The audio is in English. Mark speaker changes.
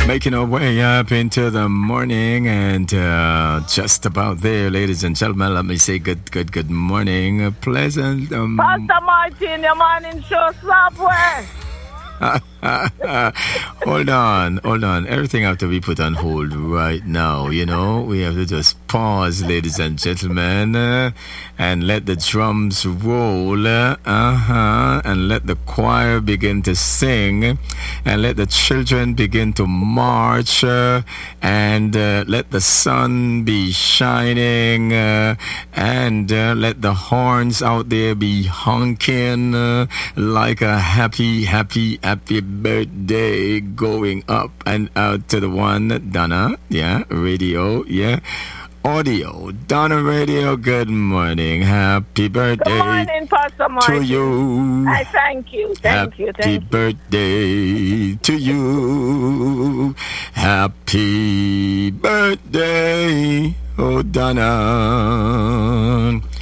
Speaker 1: Making our way up into the morning, and just about there, ladies and gentlemen, let me say good morning. A pleasant...
Speaker 2: Pastor Martin, your morning show software.
Speaker 1: Hold on. Everything have to be put on hold right now. You know, we have to just pause, ladies and gentlemen, and let the drums roll, and let the choir begin to sing, and let the children begin to march, and let the sun be shining, and let the horns out there be honking like a happy birthday going up and out to the one, Donna, radio, audio, Donna Radio, good morning, happy birthday.
Speaker 2: Good morning, Pastor Martin.
Speaker 1: To you.
Speaker 2: I thank you.
Speaker 1: Happy birthday to you. Happy birthday, oh Donna.